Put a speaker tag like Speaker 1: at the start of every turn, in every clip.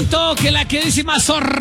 Speaker 1: momento que la queridísima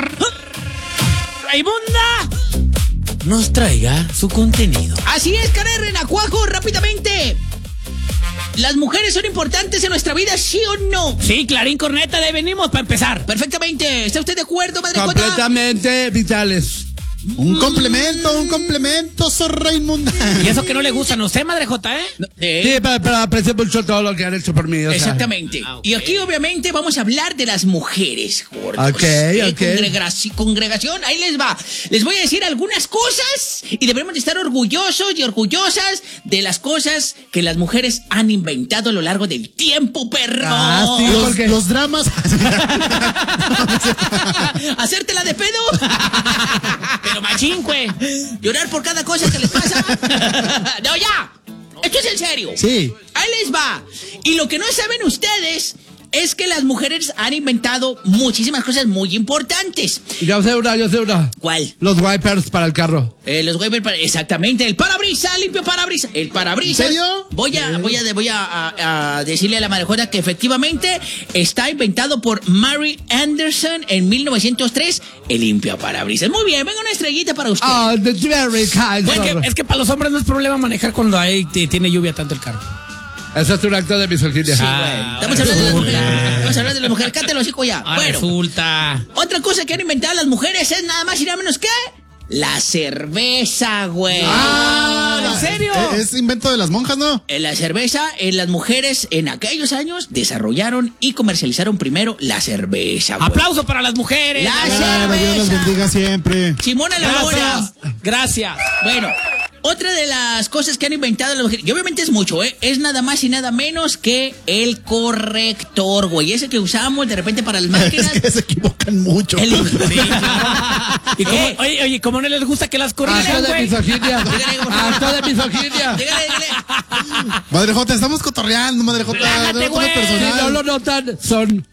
Speaker 1: Raimunda nos traiga su contenido.
Speaker 2: Así es, Karen Renacuajo, rápidamente. ¿Las mujeres son importantes en nuestra vida, sí o no?
Speaker 1: Sí, Clarín Corneta, de ahí venimos para empezar.
Speaker 2: Perfectamente. ¿Está usted de acuerdo, Madre Jota?
Speaker 3: Completamente vitales.
Speaker 4: Un complemento, Sor Raimunda.
Speaker 1: Y eso que no le gusta a usted, Madre Jota, ¿eh?
Speaker 3: Sí, pero aprecio mucho todo lo que han hecho por mí. O sea.
Speaker 2: Exactamente. Y aquí, obviamente, vamos a hablar de las mujeres, gordos.
Speaker 3: Ok.
Speaker 2: Congregación, ahí les va. Les voy a decir algunas cosas y debemos de estar orgullosos y orgullosas de las cosas que las mujeres han inventado a lo largo del tiempo, perro.
Speaker 3: Ah, sí, porque
Speaker 4: Los dramas.
Speaker 2: ¿Hacértela de pedo?
Speaker 1: Pero machín, güey.
Speaker 2: ¿Llorar por cada cosa que les pasa? ¡No, ya! Esto es en serio.
Speaker 4: Sí.
Speaker 2: Ahí les va. Y lo que no saben ustedes es que las mujeres han inventado muchísimas cosas muy importantes.
Speaker 3: Yo sé una.
Speaker 2: ¿Cuál?
Speaker 3: Los wipers para el carro.
Speaker 2: Los wipers, exactamente. El parabrisas, limpio parabrisas. El parabrisas.
Speaker 4: ¿En serio?
Speaker 2: Voy a decirle a la Marejona que efectivamente está inventado por Mary Anderson en 1903. El limpio parabrisas. Muy bien, venga una estrellita para usted.
Speaker 3: Oh, the very kind.
Speaker 1: Es que para los hombres no es problema manejar cuando tiene lluvia tanto el carro.
Speaker 3: Eso es un acto de misoginia.
Speaker 2: Sí, güey. Estamos hablando de las mujeres. Estamos hablando de las mujeres. Cállate los hijos ya. Bueno,
Speaker 1: Resulta.
Speaker 2: otra cosa que han inventado las mujeres es nada más y nada menos que la cerveza, güey.
Speaker 1: ¿En serio?
Speaker 4: Es invento de las monjas, ¿no?
Speaker 2: La cerveza, las mujeres en aquellos años desarrollaron y comercializaron primero la cerveza, güey.
Speaker 1: Aplauso para las mujeres.
Speaker 2: La
Speaker 4: Claro, Dios las
Speaker 2: cerveza.
Speaker 4: bendiga siempre.
Speaker 2: Simona la Mora.
Speaker 1: Gracias.
Speaker 2: Bueno, otra de las cosas que han inventado las mujeres, y obviamente es mucho, es nada más y nada menos que el corrector, güey. Ese que usamos de repente para las máquinas.
Speaker 4: Es que se equivocan mucho.
Speaker 2: El-
Speaker 1: Y oye, ¿cómo no les gusta que las
Speaker 3: Acto
Speaker 1: corrijan,
Speaker 3: de
Speaker 1: güey?
Speaker 3: misoginia.
Speaker 2: Dígale, por favor.
Speaker 3: Acto de misoginia.
Speaker 2: Dígale.
Speaker 4: Madre Jota, estamos cotorreando, Madre Jota.
Speaker 1: Relájate,
Speaker 4: No lo tomes
Speaker 1: güey.
Speaker 3: Si no
Speaker 4: personal.
Speaker 3: lo notan, son.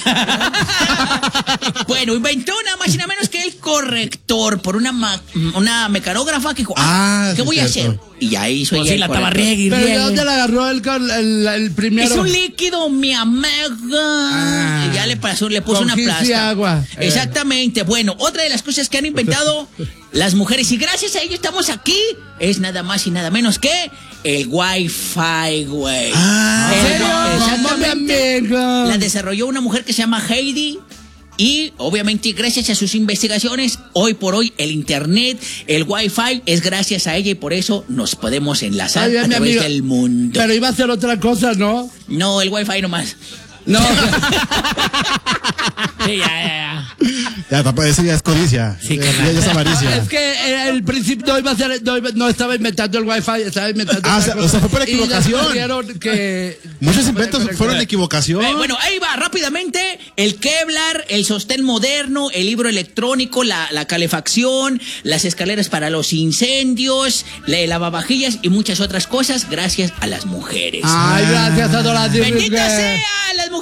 Speaker 2: Bueno, inventó nada más y nada menos que el corrector por una mecanógrafa que dijo, ¿qué
Speaker 4: Sí,
Speaker 2: voy a
Speaker 4: cierto.
Speaker 2: hacer? Y ya hizo
Speaker 1: Pues
Speaker 2: ella
Speaker 1: sí,
Speaker 2: el
Speaker 1: la
Speaker 2: corrector.
Speaker 1: estaba riegue.
Speaker 3: Pero ¿de dónde la agarró el primero?
Speaker 2: Es un líquido, mi amiga. Y ya le puso
Speaker 3: Con
Speaker 2: una
Speaker 3: gis y
Speaker 2: plasta.
Speaker 3: agua.
Speaker 2: Exactamente. Bueno, otra de las cosas que han inventado las mujeres, y gracias a ello estamos aquí, es nada más y nada menos que el Wi-Fi, güey.
Speaker 3: ¿En serio?
Speaker 2: Exactamente.
Speaker 3: Mamma mia.
Speaker 2: La desarrolló una mujer que se llama Heidi. Y obviamente gracias a sus investigaciones, hoy por hoy el internet, el Wi-Fi es gracias a ella y por eso nos podemos enlazar
Speaker 3: Ay,
Speaker 2: a
Speaker 3: mi
Speaker 2: través
Speaker 3: amiga.
Speaker 2: del mundo.
Speaker 3: Pero iba a hacer otra cosa, ¿no?
Speaker 2: No, el Wi-Fi nomás.
Speaker 3: No.
Speaker 1: Sí, ya.
Speaker 4: Ya, papá, eso ya es codicia.
Speaker 1: Sí,
Speaker 4: ya
Speaker 1: carnal.
Speaker 4: es avaricia.
Speaker 3: Es que el principio no iba a ser, no estaba inventando el wifi, estaba inventando otra
Speaker 4: o sea, fue por
Speaker 3: cosa. Y
Speaker 4: equivocación.
Speaker 3: descubrieron que
Speaker 4: Muchos inventos fueron equivocación.
Speaker 2: Bueno, ahí va rápidamente el Kevlar, el sostén moderno, el libro electrónico, la calefacción, las escaleras para los incendios, el lavavajillas y muchas otras cosas gracias a las mujeres.
Speaker 3: Ay, gracias, adoración.
Speaker 2: ¡Bendita sea las mujeres!